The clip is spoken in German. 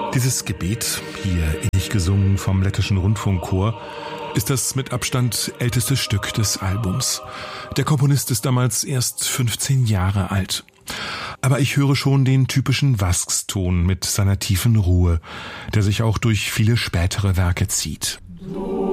Dieses Gebet, hier innig gesungen vom Lettischen Rundfunkchor, ist das mit Abstand älteste Stück des Albums. Der Komponist ist damals erst 15 Jahre alt. Aber ich höre schon den typischen Wasks-Ton mit seiner tiefen Ruhe, der sich auch durch viele spätere Werke zieht.